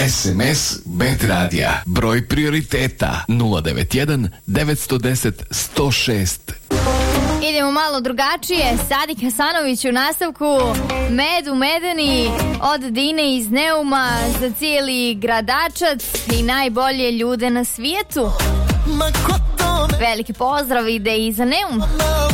SMS Med Radija. Broj prioriteta 091 910 106. Idemo malo drugačije. Sadik Hasanović u nastavku. Med u Medeni od Dine iz Neuma za cijeli gradačac i najbolje ljude na svijetu. Veliki pozdrav ide i za Neum.